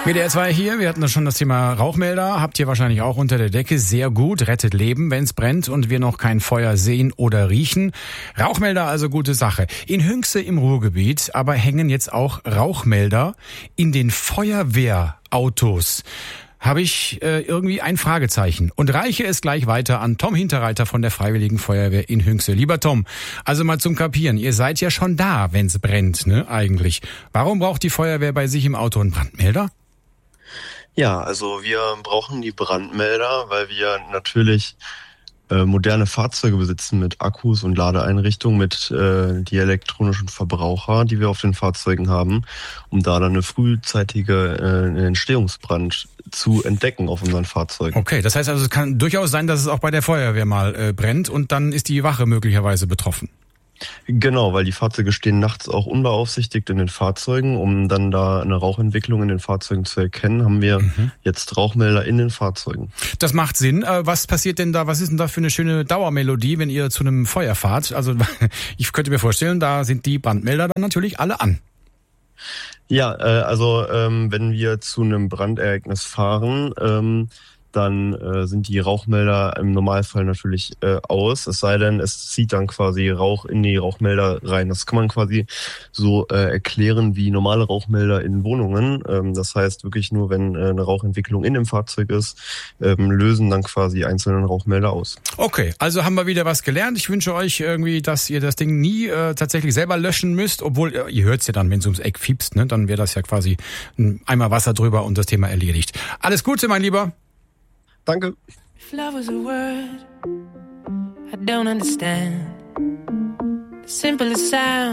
WDR 2 hier, wir hatten schon das Thema Rauchmelder, habt ihr wahrscheinlich auch unter der Decke, sehr gut, rettet Leben, wenn es brennt und wir noch kein Feuer sehen oder riechen. Rauchmelder also gute Sache. In Hünxe im Ruhrgebiet aber hängen jetzt auch Rauchmelder in den Feuerwehrautos. Habe ich irgendwie ein Fragezeichen und reiche es gleich weiter an Tom Hinterreiter von der Freiwilligen Feuerwehr in Hünxe. Lieber Tom, also mal zum Kapieren, ihr seid ja schon da, wenn es brennt, ne, eigentlich. Warum braucht die Feuerwehr bei sich im Auto einen Brandmelder? Ja, also wir brauchen die Brandmelder, weil wir natürlich moderne Fahrzeuge besitzen mit Akkus und Ladeeinrichtungen, mit die elektronischen Verbraucher, die wir auf den Fahrzeugen haben, um da dann eine frühzeitige Entstehungsbrand zu entdecken auf unseren Fahrzeugen. Okay, das heißt also, es kann durchaus sein, dass es auch bei der Feuerwehr mal brennt und dann ist die Wache möglicherweise betroffen. Genau, weil die Fahrzeuge stehen nachts auch unbeaufsichtigt in den Fahrzeugen. Um dann da eine Rauchentwicklung in den Fahrzeugen zu erkennen, haben wir jetzt Rauchmelder in den Fahrzeugen. Das macht Sinn. Was passiert denn da? Was ist denn da für eine schöne Dauermelodie, wenn ihr zu einem Feuer fahrt? Also ich könnte mir vorstellen, da sind die Brandmelder dann natürlich alle an. Ja, also wenn wir zu einem Brandereignis fahren, dann sind die Rauchmelder im Normalfall natürlich aus, es sei denn, es zieht dann quasi Rauch in die Rauchmelder rein. Das kann man quasi so erklären wie normale Rauchmelder in Wohnungen. Das heißt wirklich nur, wenn eine Rauchentwicklung in dem Fahrzeug ist, lösen dann quasi einzelne Rauchmelder aus. Okay, also haben wir wieder was gelernt. Ich wünsche euch irgendwie, dass ihr das Ding nie tatsächlich selber löschen müsst, obwohl ihr hört es ja dann, wenn es ums Eck fiepst, ne? Dann wäre das ja quasi ein Eimer Wasser drüber und das Thema erledigt. Alles Gute, mein Lieber. Danke. If love was a word, I don't understand. The simplest sound.